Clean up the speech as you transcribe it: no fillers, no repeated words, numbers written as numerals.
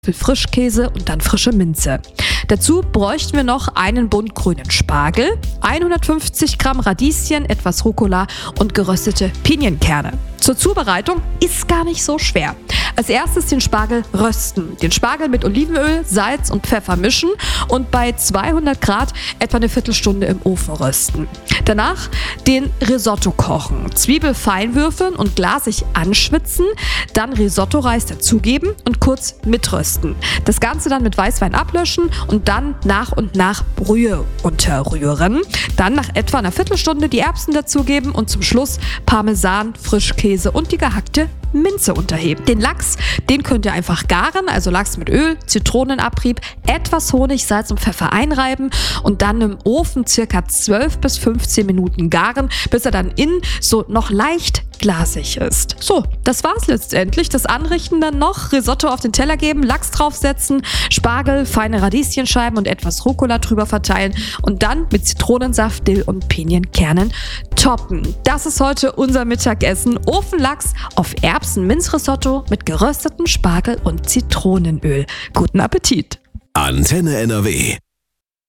Frischkäse und dann frische Minze. Dazu bräuchten wir noch einen Bund grünen Spargel, 150 Gramm Radieschen, etwas Rucola und geröstete Pinienkerne. Zur Zubereitung ist gar nicht so schwer. Als erstes den Spargel rösten. Den Spargel mit Olivenöl, Salz und Pfeffer mischen und bei 200 Grad etwa eine Viertelstunde im Ofen rösten. Danach den Risotto kochen. Zwiebel fein würfeln und glasig anschwitzen. Dann Risotto-Reis dazugeben und kurz mitrösten. Das Ganze dann mit Weißwein ablöschen und dann nach und nach Brühe unterrühren. Dann nach etwa einer Viertelstunde die Erbsen dazugeben und zum Schluss Parmesan, Frischkäse und die gehackte Minze unterheben. Den Lachs, den könnt ihr einfach garen, also Lachs mit Öl, Zitronenabrieb, etwas Honig, Salz und Pfeffer einreiben und dann im Ofen circa 12 bis 15 Minuten garen, bis er dann innen so noch leicht glasig ist. So, das war's letztendlich. Das Anrichten dann noch, Risotto auf den Teller geben, Lachs draufsetzen, Spargel, feine Radieschenscheiben und etwas Rucola drüber verteilen und dann mit Zitronensaft, Dill und Pinienkernen toppen. Das ist heute unser Mittagessen. Ofenlachs auf Erbsen-Minzrisotto mit geröstetem Spargel und Zitronenöl. Guten Appetit! Antenne NRW